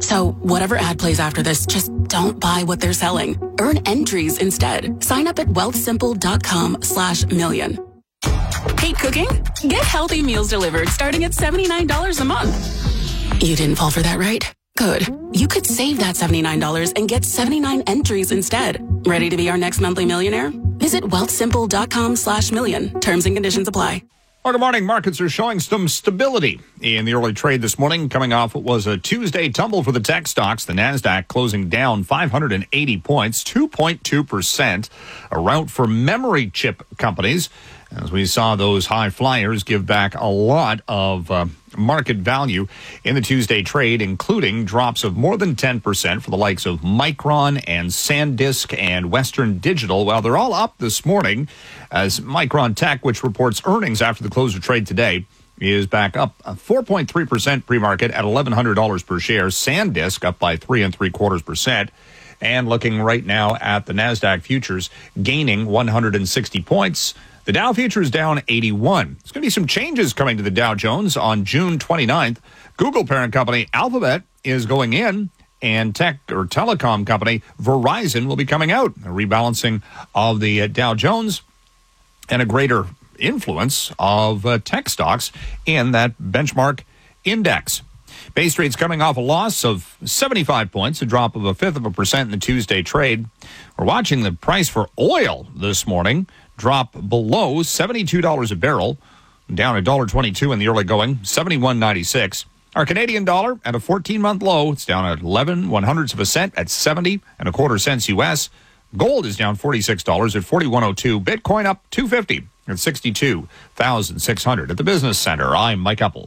So whatever ad plays after this, just don't buy what they're selling. Earn entries instead. Sign up at wealthsimple.com/million. Hate cooking? Get healthy meals delivered starting at $79 a month. You didn't fall for that, right? Good. You could save that $79 and get 79 entries instead. Ready to be our next monthly millionaire? Visit wealthsimple.com/million. Terms and conditions apply. Well, good morning. Markets are showing some stability in the early trade this morning. Coming off what was a Tuesday tumble for the tech stocks, the NASDAQ closing down 580 points, 2.2%. A rout for memory chip companies, as we saw those high flyers give back a lot of market value in the Tuesday trade, including drops of more than 10% for the likes of Micron and SanDisk and Western Digital. Well, they're all up this morning as Micron Tech, which reports earnings after the close of trade today, is back up 4.3% pre-market at $1,100 per share. SanDisk up by 3.75%. And looking right now at the NASDAQ futures, gaining 160 points. The Dow futures down 81. There's going to be some changes coming to the Dow Jones on June 29th. Google parent company Alphabet is going in, and tech or telecom company Verizon will be coming out. A rebalancing of the Dow Jones and a greater influence of tech stocks in that benchmark index. Bay Street's coming off a loss of 75 points, a drop of 0.5% in the Tuesday trade. We're watching the price for oil this morning drop below $72 a barrel, down $1.22 in the early going, 71.96. Our Canadian dollar at a 14-month low. It's down at 11/100ths of a cent at 70.25 cents U.S. Gold is down $46 at 41.02. Bitcoin up $250 at 62,600. At the Business Center, I'm Mike Uppel.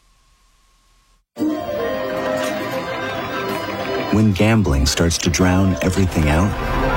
When gambling starts to drown everything out,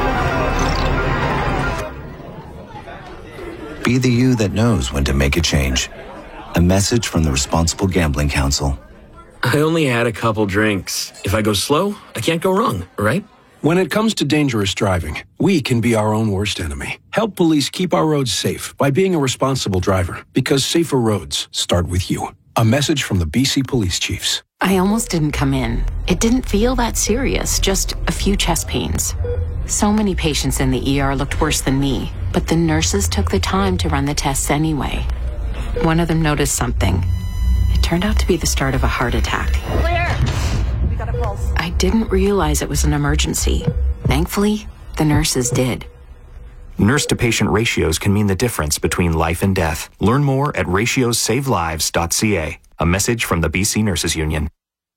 be the you that knows when to make a change. A message from the Responsible Gambling Council. I only had a couple drinks. If I go slow, I can't go wrong, right? When it comes to dangerous driving, we can be our own worst enemy. Help police keep our roads safe by being a responsible driver, because safer roads start with you. A message from the BC Police Chiefs. I almost didn't come in. It didn't feel that serious, just a few chest pains. So many patients in the ER looked worse than me, but the nurses took the time to run the tests anyway. One of them noticed something. It turned out to be the start of a heart attack. Clear! We got a pulse. I didn't realize it was an emergency. Thankfully, the nurses did. Nurse-to-patient ratios can mean the difference between life and death. Learn more at ratiosavelives.ca. A message from the BC Nurses Union.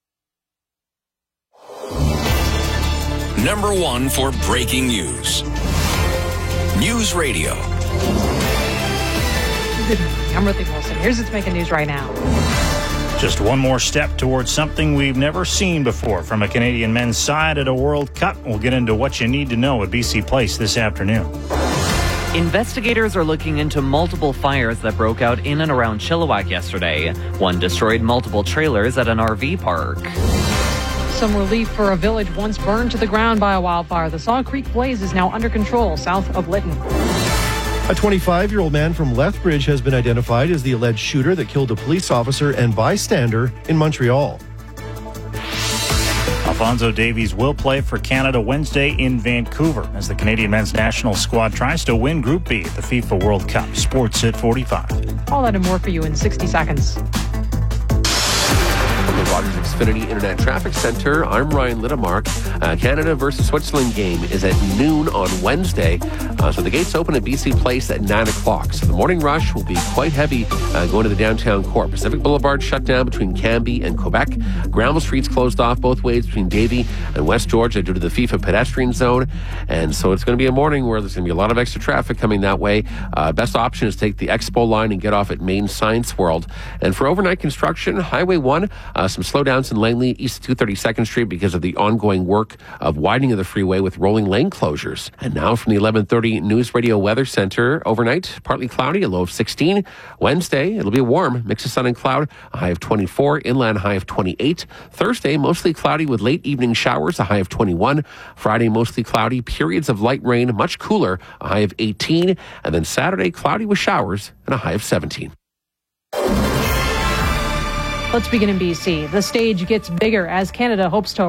Number one for breaking news. News Radio. I'm Ruthie Wilson. Here's what's making news right now. Just one more step towards something we've never seen before from a Canadian men's side at a World Cup. We'll get into what you need to know at BC Place this afternoon. Investigators are looking into multiple fires that broke out in and around Chilliwack yesterday. One destroyed multiple trailers at an RV park. Some relief for a village once burned to the ground by a wildfire. The Saw Creek blaze is now under control south of Lytton. A 25-year-old man from Lethbridge has been identified as the alleged shooter that killed a police officer and bystander in Montreal. Alphonso Davies will play for Canada Wednesday in Vancouver as the Canadian men's national squad tries to win Group B at the FIFA World Cup. Sports at 45. All that and more for you in 60 seconds. From the Rogers Xfinity Internet Traffic Center, I'm Ryan Littamark. Canada versus Switzerland game is at noon on Wednesday. So the gates open at BC Place at 9 o'clock. So the morning rush will be quite heavy going to the downtown core. Pacific Boulevard shut down between Cambie and Quebec. Granville Street's closed off both ways between Davie and West Georgia due to the FIFA pedestrian zone. And so it's going to be a morning where there's going to be a lot of extra traffic coming that way. Best option is take the Expo line and get off at Main Science World. And for overnight construction, Highway 1, some slowdowns in Langley, east of 232nd Street because of the ongoing work of widening of the freeway with rolling lane closures. And now from the 11:30 News Radio Weather Center, overnight, partly cloudy, a low of 16. Wednesday, it'll be warm, mix of sun and cloud, a high of 24, inland high of 28. Thursday, mostly cloudy with late evening showers, a high of 21. Friday, mostly cloudy, periods of light rain, much cooler, a high of 18. And then Saturday, cloudy with showers and a high of 17. Let's begin in BC. The stage gets bigger as Canada hopes to